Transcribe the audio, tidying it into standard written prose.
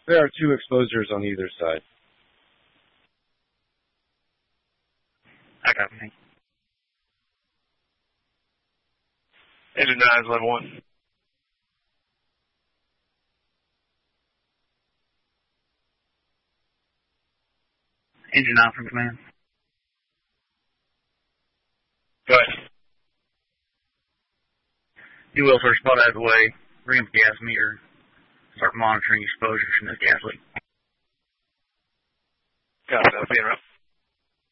There are 2 exposures on either side. I got me. Engine 9 is level 1. Engine 9 from command. Go ahead. You will, sir. Spot out of the way. Bring up the gas meter. Start monitoring exposures from this gas leak. Copy, that'll be interrupt.